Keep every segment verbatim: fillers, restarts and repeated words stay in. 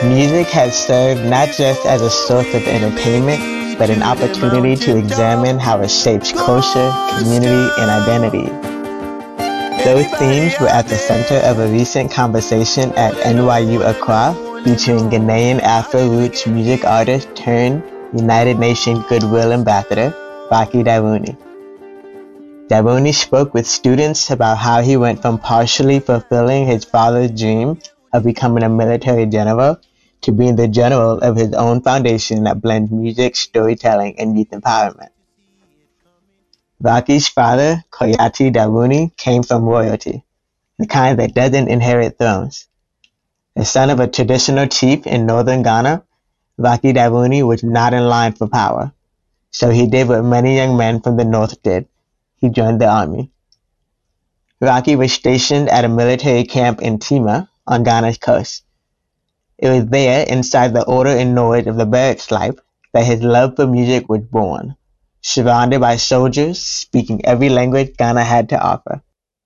Music has served not just as a source of entertainment, but an opportunity to examine how it shapes culture, community, and identity. Those themes were at the center of a recent conversation at N Y U Accra featuring Ghanaian Afro-roots music artist turned United Nations Goodwill Ambassador, Vaki Dawuni. Dawuni spoke with students about how he went from partially fulfilling his father's dream of becoming a military general to being the general of his own foundation that blends music, storytelling, and youth empowerment. Vaki's father, Koyati Dawuni, came from royalty, the kind that doesn't inherit thrones. The son of a traditional chief in northern Ghana, Vaki Dawuni was not in line for power, so he did what many young men from the north did. He joined the army. Vaki was stationed at a military camp in Tema on Ghana's coast. It was there, inside the order and noise of the barracks life, that his love for music was born, surrounded by soldiers speaking every language Ghana had to offer.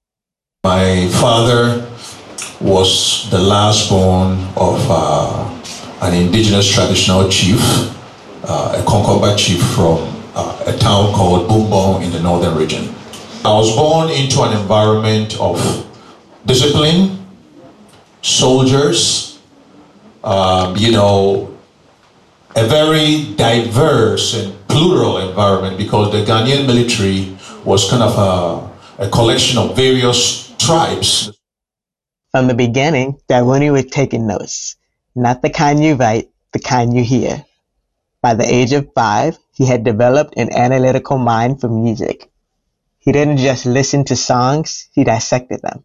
My father was the last born of uh, an indigenous traditional chief, uh, a Konkoba chief from uh, a town called Bumbong in the northern region. I was born into an environment of discipline, soldiers, um, you know, a very diverse and plural environment, because the Ghanaian military was kind of a, a collection of various tribes. From the beginning, Dawuni was taking notes, not the kind you write, the kind you hear. By the age of five, he had developed an analytical mind for music. He didn't just listen to songs, he dissected them.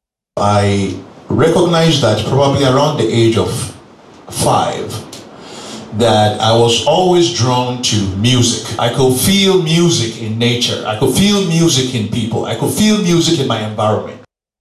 I recognized that probably around the age of five, that I was always drawn to music. I could feel music in nature. I could feel music in people. I could feel music in my environment.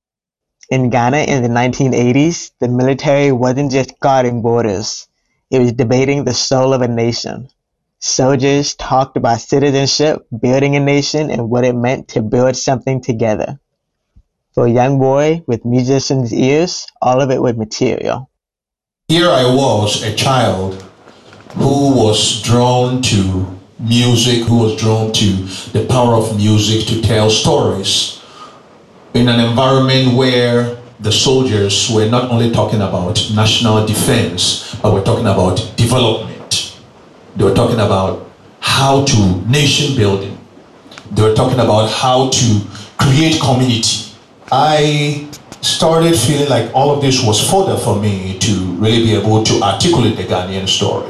In Ghana in the nineteen eighties, the military wasn't just guarding borders. It was debating the soul of a nation. Soldiers talked about citizenship, building a nation, and what it meant to build something together. For a young boy with musicians' ears, all of it was material. Here I was, a child who was drawn to music, who was drawn to the power of music to tell stories, in an environment where the soldiers were not only talking about national defense, but were talking about development. They were talking about how to nation building. They were talking about how to create community. I started feeling like all of this was fodder for me to really be able to articulate the Ghanaian story.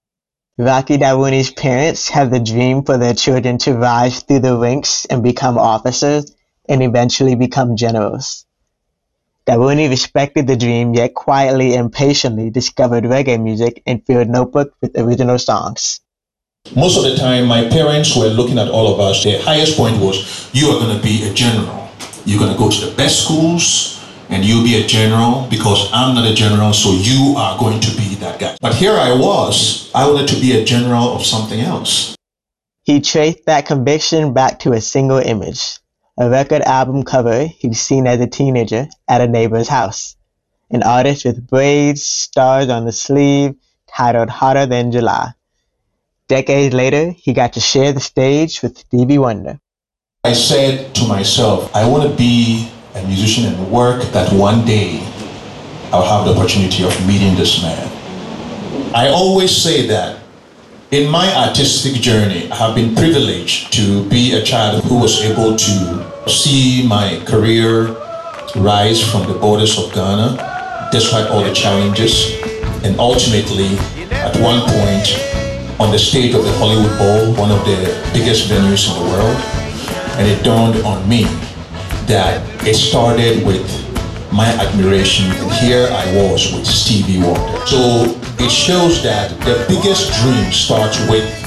Vaki Dawuni's parents had the dream for their children to rise through the ranks and become officers and eventually become generals. Dawuni respected the dream, yet quietly and patiently discovered reggae music and filled notebooks with original songs. Most of the time, my parents were looking at all of us. Their highest point was, you are going to be a general. You're going to go to the best schools, and you'll be a general, because I'm not a general, so you are going to be that guy. But here I was, I wanted to be a general of something else. He traced that conviction back to a single image, a record album cover he'd seen as a teenager at a neighbor's house. An artist with braids, stars on the sleeve, titled Hotter Than July. Decades later, he got to share the stage with Stevie Wonder. I said to myself, I want to be a musician and work that one day I'll have the opportunity of meeting this man. I always say that in my artistic journey, I have been privileged to be a child who was able to see my career rise from the borders of Ghana, despite all the challenges, and ultimately, at one point, on the stage of the Hollywood Bowl, one of the biggest venues in the world. And it dawned on me that it started with my admiration, and here I was with Stevie Wonder. So it shows that the biggest dream starts with